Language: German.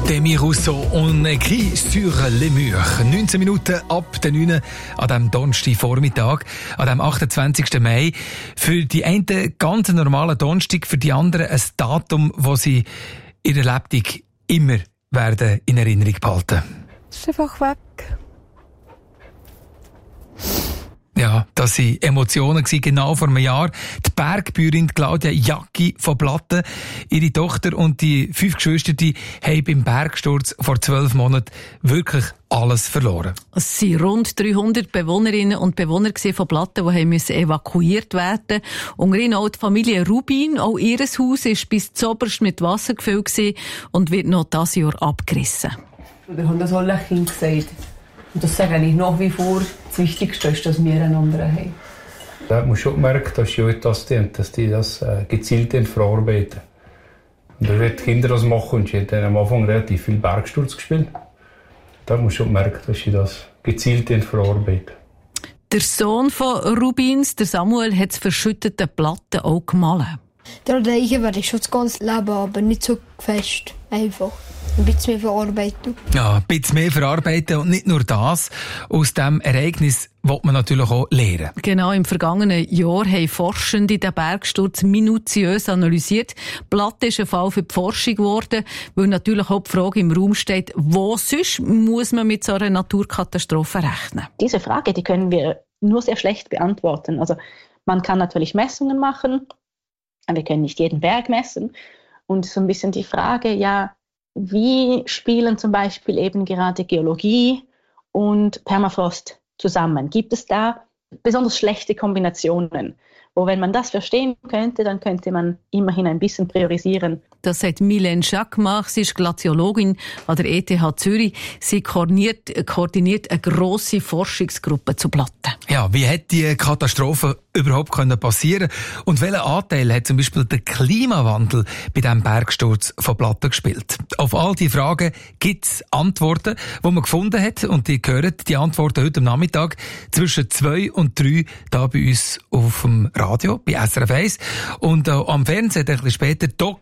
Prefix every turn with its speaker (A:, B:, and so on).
A: Demi Rousseau, on écrit sur les murs. 19 Minuten ab der 9 an diesem Donnerstagvormittag, an dem 28. Mai. Für die einen ganz normalen Donnerstag, für die anderen ein Datum, das sie in der Lebtung immer werden in Erinnerung behalten.
B: Es ist einfach weg.
A: Ja, das waren Emotionen genau vor einem Jahr. Die Bergbäuerin Claudia Jacki von Platten, ihre Tochter und die 5 Geschwister, die haben beim Bergsturz vor 12 Monaten wirklich alles verloren.
B: Es waren rund 300 Bewohnerinnen und Bewohner von Platten, die evakuiert werden mussten. Unter ihnen auch die Familie Rubin. Auch ihr Haus war bis zuoberst mit Wasser gefüllt und wird noch dieses Jahr abgerissen.
C: Wir haben das alle Kind gesagt. Und das sage ich nach wie vor, das Wichtigste ist, dass wir einander haben.
D: Da hat man schon gemerkt, dass die das gezielt verarbeiten. Und da wird die Kinder das machen und sie haben am Anfang relativ viel Bergsturz gespielt. Da hat man schon gemerkt, dass sie das gezielt verarbeiten.
B: Der Sohn von Rubins, der Samuel, hat das verschüttete Platten auch gemahlen.
E: Der Reichen werde ich schon das ganze Leben, aber nicht so fest. Einfach. Ein bisschen mehr verarbeiten.
A: Ja, ein bisschen mehr verarbeiten und nicht nur das. Aus diesem Ereignis will man natürlich auch lernen.
B: Genau, im vergangenen Jahr haben Forschende den Bergsturz minutiös analysiert. Platte ist ein Fall für die Forschung geworden, weil natürlich auch die Frage im Raum steht, wo sonst muss man mit so einer Naturkatastrophe rechnen?
F: Diese Frage, die können wir nur sehr schlecht beantworten. Also man kann natürlich Messungen machen, aber wir können nicht jeden Berg messen. Und so ein bisschen die Frage, ja, wie spielen zum Beispiel eben gerade Geologie und Permafrost zusammen? Gibt es da besonders schlechte Kombinationen? Wo, wenn man das verstehen könnte, dann könnte man immerhin ein bisschen priorisieren.
B: Das sagt Mylène Jacquemart, sie ist Glaziologin an der ETH Zürich. Sie koordiniert eine grosse Forschungsgruppe zu Platten.
A: Ja, wie hätte die Katastrophe überhaupt passieren können? Und welchen Anteil hat zum Beispiel der Klimawandel bei diesem Bergsturz von Platten gespielt? Auf all diese Fragen gibt es Antworten, die man gefunden hat. Und die hören die Antworten heute am Nachmittag zwischen 2 und 3 hier bei uns auf dem Radio, bei SRF 1. Und am Fernsehen ein bisschen später Doc